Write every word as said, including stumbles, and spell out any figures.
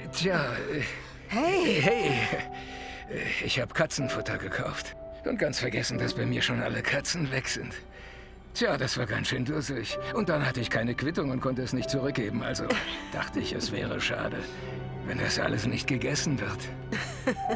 Tja, äh, Hey! hey, äh, ich habe Katzenfutter gekauft. Und ganz vergessen, dass bei mir schon alle Katzen weg sind. Tja, das war ganz schön dusselig. Und dann hatte ich keine Quittung und konnte es nicht zurückgeben. Also dachte ich, es wäre schade, wenn das alles nicht gegessen wird.